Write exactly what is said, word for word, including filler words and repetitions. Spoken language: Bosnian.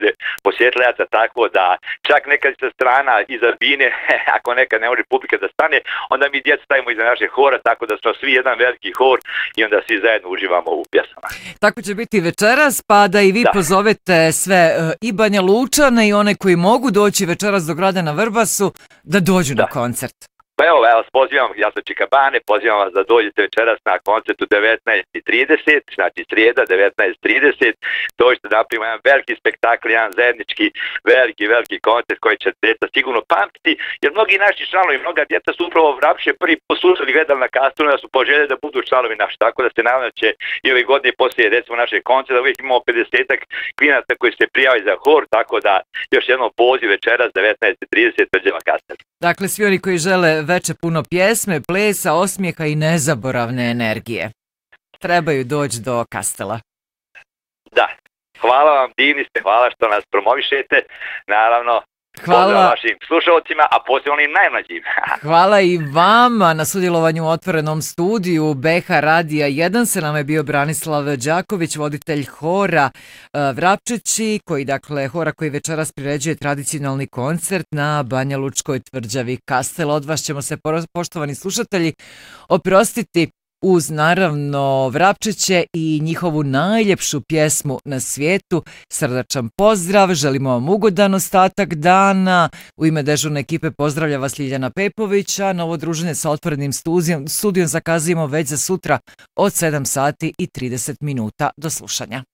posjetiteljaca, tako da čak nekad sa strana iza bine, ako nekad ne može publika da stane, onda mi djeca stavimo iza naše hora, tako da smo svi jedan veliki hor i onda svi zajedno uživamo u pjesama. Tako će biti večeras, pa da i vi da. pozovete sve uh, i Banja Lučane i one koji mogu doći večeras do grada na Vrbasu da dođu da. na koncert. Pa evo, ja vas pozivam, ja sam Čikabane, pozivam vas da dođete večeras na koncertu devetnaest i trideset, znači srijeda devetnaest i trideset, dođete da napravimo jedan veliki spektakl, jedan zajednički veliki, veliki koncert koji će djeca sigurno pamtiti, jer mnogi naši članovi, mnoga djeca su upravo Vrapče prvi poslušali, gledali na Kastrunu, da su poželjeli da budu članovi naši, tako da se nadam da će i ove godine poslije recimo naše koncerta, uvijek imamo pedesetak klinaca koji se prijavi za hor, tako da još jednom poziv večeras devetnaest i trideset Tvrđava Kastel. Dakle, svi oni koji žele veče puno pjesme, plesa, osmijeha i nezaboravne energije trebaju doći do Kastela. Da, hvala vam, divni ste, hvala što nas promovišete, naravno. Hvala pozdrav vašim slušalcima, a posebno onim najmlađim. Hvala i vama na sudjelovanju u otvorenom studiju B H Radija jedan. Se nam je bio Branislav Đaković, voditelj hora Vrapčeći, koji dakle hora koji večeras priređuje tradicionalni koncert na Banja Lučkoj tvrđavi Kastel. Od vas ćemo se, poštovani slušatelji, oprostiti uz naravno Vrapčeće i njihovu najljepšu pjesmu na svijetu. Srdačan pozdrav, želimo vam ugodan ostatak dana. U ime dežurne ekipe pozdravlja vas Ljiljana Pepovića. Novo druženje sa otvorenim studijom, studijom zakazujemo već za sutra od sedam sati i trideset minuta. Do slušanja.